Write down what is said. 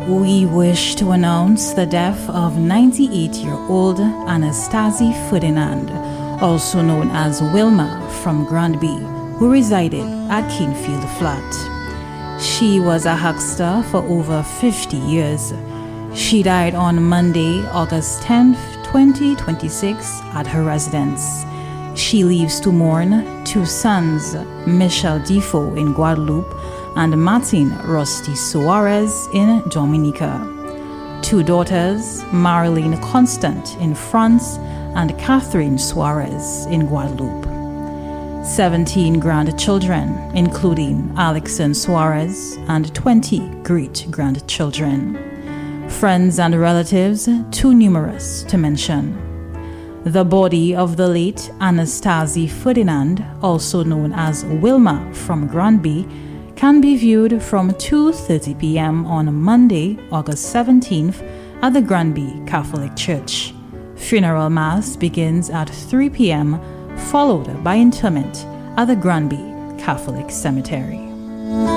We wish to announce the death of 98-year-old Anastasia Ferdinand, also known as Wilma, from Granby, who resided at Kingfield Flat. She was a huckster for over 50 years. She died on Monday, August 10th, 2026, at her residence. She leaves to mourn two sons, Michel Defoe in Guadeloupe and Martin Rusty Suarez in Dominica. Two daughters, Marilyn Constant in France and Catherine Suarez in Guadeloupe. 17 grandchildren, including Alexon Suarez, and 20 great-grandchildren. Friends and relatives too numerous to mention. The body of the late Anastasia Ferdinand, also known as Wilma from Granby, can be viewed from 2:30 p.m. on Monday, August 17th at the Granby Catholic Church. Funeral Mass begins at 3 p.m., followed by interment at the Granby Catholic Cemetery.